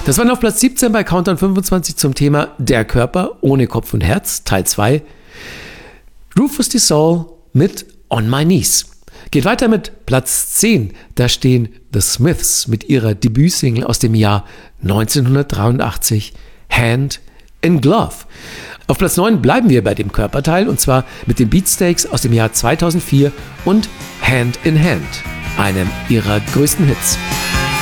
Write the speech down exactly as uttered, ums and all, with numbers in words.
Das war auf Platz siebzehn bei Countdown fünfundzwanzig zum Thema Der Körper ohne Kopf und Herz, Teil zwei. Rufus Du Sol mit On My Knees. Geht weiter mit Platz zehn. Da stehen The Smiths mit ihrer Debütsingle aus dem Jahr neunzehnhundertdreiundachtzig, Hand in Glove. Auf Platz neun bleiben wir bei dem Körperteil und zwar mit den Beatsteaks aus dem Jahr zweitausendvier und Hand in Hand, einem ihrer größten Hits.